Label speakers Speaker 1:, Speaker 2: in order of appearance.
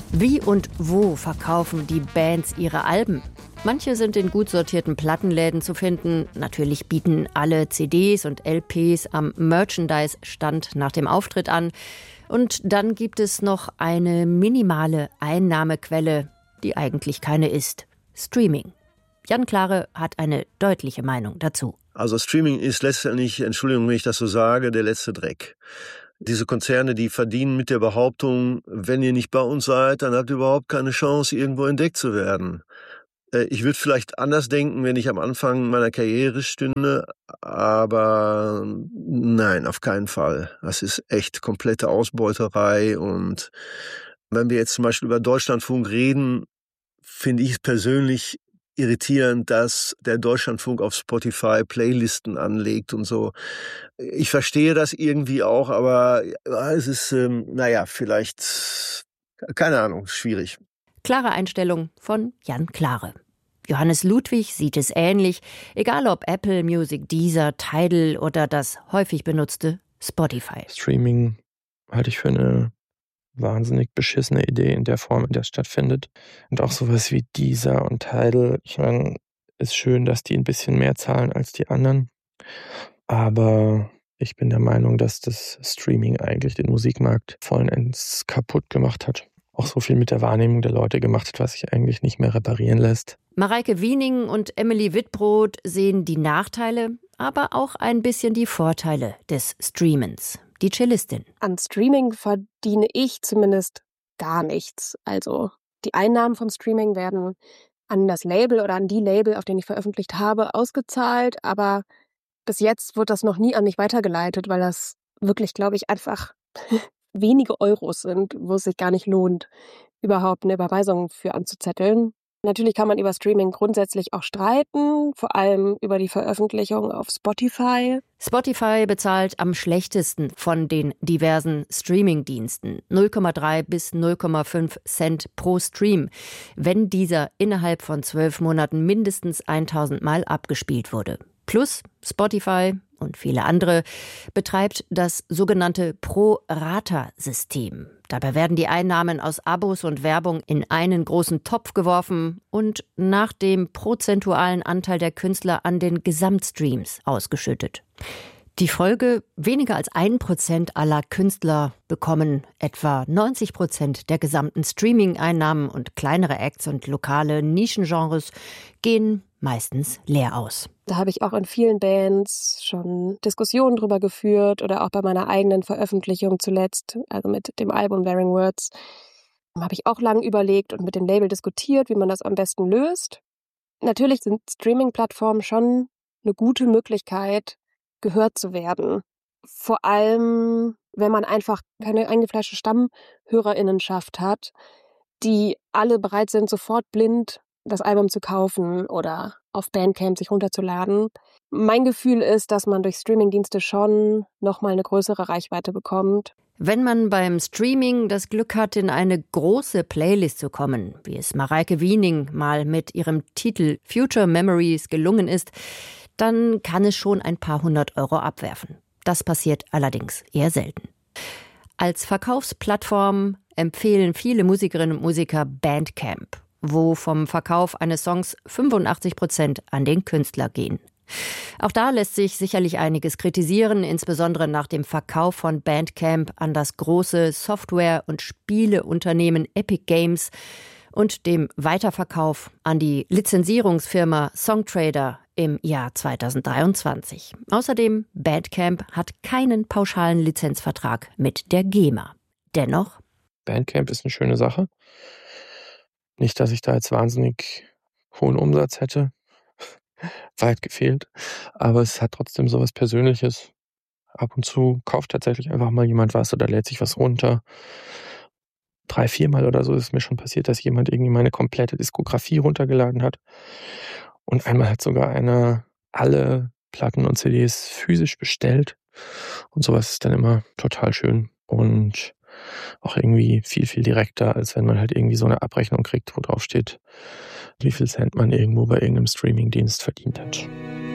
Speaker 1: Wie und wo verkaufen die Bands ihre Alben? Manche sind in gut sortierten Plattenläden zu finden. Natürlich bieten alle CDs und LPs am Merchandise-Stand nach dem Auftritt an. Und dann gibt es noch eine minimale Einnahmequelle, die eigentlich keine ist: Streaming. Jan Klare hat eine deutliche Meinung dazu.
Speaker 2: Also Streaming ist letztendlich, Entschuldigung, wenn ich das so sage, der letzte Dreck. Diese Konzerne, die verdienen mit der Behauptung, wenn ihr nicht bei uns seid, dann habt ihr überhaupt keine Chance, irgendwo entdeckt zu werden. Ich würde vielleicht anders denken, wenn ich am Anfang meiner Karriere stünde, aber nein, auf keinen Fall. Das ist echt komplette Ausbeuterei. Und wenn wir jetzt zum Beispiel über Deutschlandfunk reden, finde ich es persönlich irritierend, dass der Deutschlandfunk auf Spotify Playlisten anlegt und so. Ich verstehe das irgendwie auch, aber es ist, vielleicht, keine Ahnung, schwierig.
Speaker 1: Klare Einstellung von Jan Klare. Johannes Ludwig sieht es ähnlich, egal ob Apple Music, Deezer, Tidal oder das häufig benutzte Spotify.
Speaker 3: Streaming halte ich für eine wahnsinnig beschissene Idee in der Form, in der es stattfindet. Und auch sowas wie Deezer und Tidal. Ich meine, ist schön, dass die ein bisschen mehr zahlen als die anderen. Aber ich bin der Meinung, dass das Streaming eigentlich den Musikmarkt vollends kaputt gemacht hat. Auch so viel mit der Wahrnehmung der Leute gemacht hat, was sich eigentlich nicht mehr reparieren lässt.
Speaker 1: Mareike Wiening und Emily Wittbrod sehen die Nachteile, aber auch ein bisschen die Vorteile des Streamens. Die Cellistin.
Speaker 4: An Streaming verdiene ich zumindest gar nichts. Also die Einnahmen vom Streaming werden an das Label oder an die Label, auf denen ich veröffentlicht habe, ausgezahlt. Aber bis jetzt wird das noch nie an mich weitergeleitet, weil das wirklich, glaube ich, einfach wenige Euros sind, wo es sich gar nicht lohnt, überhaupt eine Überweisung für anzuzetteln. Natürlich kann man über Streaming grundsätzlich auch streiten, vor allem über die Veröffentlichung auf Spotify.
Speaker 1: Spotify bezahlt am schlechtesten von den diversen Streaming-Diensten. 0,3 bis 0,5 Cent pro Stream, wenn dieser innerhalb von 12 Monaten mindestens 1000 Mal abgespielt wurde. Plus Spotify und viele andere betreibt das sogenannte Pro-Rata-System. Dabei werden die Einnahmen aus Abos und Werbung in einen großen Topf geworfen und nach dem prozentualen Anteil der Künstler an den Gesamtstreams ausgeschüttet. Die Folge: weniger als 1% aller Künstler bekommen etwa 90% der gesamten Streaming-Einnahmen und kleinere Acts und lokale Nischengenres gehen meistens leer aus.
Speaker 4: Da habe ich auch in vielen Bands schon Diskussionen drüber geführt oder auch bei meiner eigenen Veröffentlichung zuletzt, also mit dem Album Wearing Words, habe ich auch lange überlegt und mit dem Label diskutiert, wie man das am besten löst. Natürlich sind Streaming-Plattformen schon eine gute Möglichkeit, gehört zu werden. Vor allem, wenn man einfach keine eingefleischte StammhörerInnenschaft hat, die alle bereit sind, sofort blind das Album zu kaufen oder auf Bandcamp sich runterzuladen. Mein Gefühl ist, dass man durch Streamingdienste schon nochmal eine größere Reichweite bekommt.
Speaker 1: Wenn man beim Streaming das Glück hat, in eine große Playlist zu kommen, wie es Mareike Wiening mal mit ihrem Titel Future Memories gelungen ist, dann kann es schon ein paar 100 Euro abwerfen. Das passiert allerdings eher selten. Als Verkaufsplattform empfehlen viele Musikerinnen und Musiker Bandcamp, wo vom Verkauf eines Songs 85% an den Künstler gehen. Auch da lässt sich sicherlich einiges kritisieren, insbesondere nach dem Verkauf von Bandcamp an das große Software- und Spieleunternehmen Epic Games und dem Weiterverkauf an die Lizenzierungsfirma Songtrader im Jahr 2023. Außerdem, Bandcamp hat keinen pauschalen Lizenzvertrag mit der GEMA. Dennoch:
Speaker 3: Bandcamp ist eine schöne Sache. Nicht, dass ich da jetzt wahnsinnig hohen Umsatz hätte. Weit gefehlt. Aber es hat trotzdem so was Persönliches. Ab und zu kauft tatsächlich einfach mal jemand was oder lädt sich was runter. 3-4 Mal oder so ist es mir schon passiert, dass jemand irgendwie meine komplette Diskografie runtergeladen hat. Und einmal hat sogar einer alle Platten und CDs physisch bestellt. Und sowas ist dann immer total schön. Und auch irgendwie viel, viel direkter, als wenn man halt irgendwie so eine Abrechnung kriegt, wo drauf steht, wie viel Cent man irgendwo bei irgendeinem Streamingdienst verdient hat.